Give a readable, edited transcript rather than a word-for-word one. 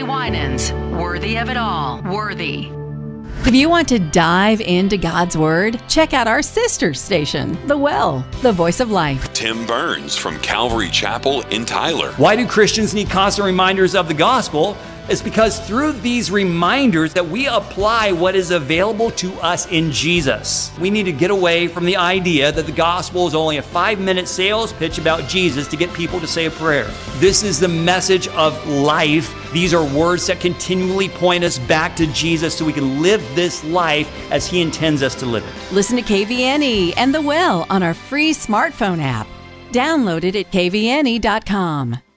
Winans. Worthy of it all. Worthy. If you want to dive into God's Word, check out our sister station, The Well, the Voice of Life. Tim Burns from Calvary Chapel in Tyler. Why do Christians need constant reminders of the gospel? It's because through these reminders that we apply what is available to us in Jesus. We need to get away from the idea that the gospel is only a 5-minute sales pitch about Jesus to get people to say a prayer. This is the message of life. These are words that continually point us back to Jesus so we can live this life as He intends us to live it. Listen to KVNE and The Well on our free smartphone app. Download it at kvne.com.